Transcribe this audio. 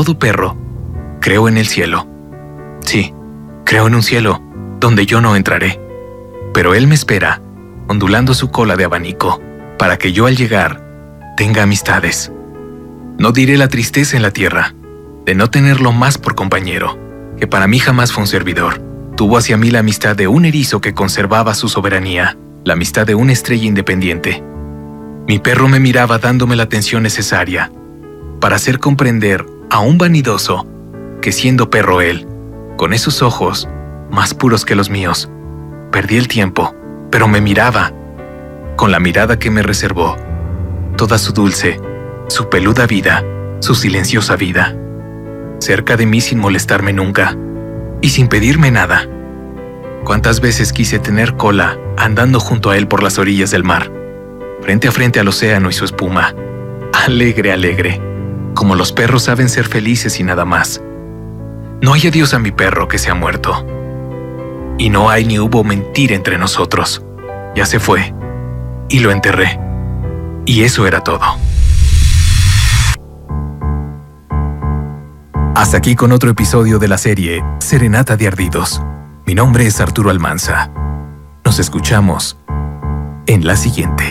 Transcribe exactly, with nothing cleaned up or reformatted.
todo perro, creo en el cielo. Sí, creo en un cielo donde yo no entraré. Pero él me espera, ondulando su cola de abanico, para que yo al llegar tenga amistades. No diré la tristeza en la tierra de no tenerlo más por compañero, que para mí jamás fue un servidor. Tuvo hacia mí la amistad de un erizo que conservaba su soberanía, la amistad de una estrella independiente. Mi perro me miraba dándome la atención necesaria para hacer comprender a un vanidoso que siendo perro él, con esos ojos más puros que los míos, perdí el tiempo, pero me miraba, con la mirada que me reservó, toda su dulce, su peluda vida, su silenciosa vida, cerca de mí sin molestarme nunca, y sin pedirme nada. Cuántas veces quise tener cola andando junto a él por las orillas del mar, frente a frente al océano y su espuma, alegre, alegre, como los perros saben ser felices y nada más. No hay adiós a mi perro que se ha muerto. Y no hay ni hubo mentira entre nosotros. Ya se fue. Y lo enterré. Y eso era todo. Hasta aquí con otro episodio de la serie Serenata de Ardidos. Mi nombre es Arturo Almanza. Nos escuchamos en la siguiente.